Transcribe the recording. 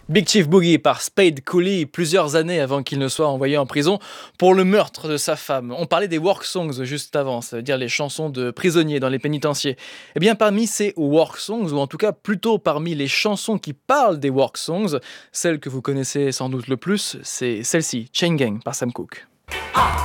Big Chief Boogie par Spade Cooley, plusieurs années avant qu'il ne soit envoyé en prison pour le meurtre de sa femme. On parlait des work songs juste avant, ça veut dire les chansons de prisonniers dans les pénitenciers. Eh bien, parmi ces work songs, ou en tout cas plutôt parmi les chansons qui parlent des work songs, celle que vous connaissez sans doute le plus, c'est celle-ci, Chain Gang par Sam Cooke.